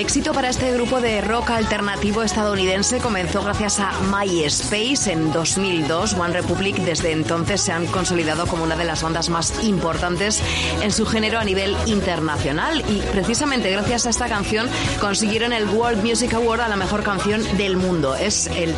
éxito para este grupo de rock alternativo estadounidense comenzó gracias a MySpace en 2002. One Republic desde entonces se han consolidado como una de las bandas más importantes en su género a nivel internacional y precisamente gracias a esta canción consiguieron el World Music Award a la mejor canción del mundo. Es el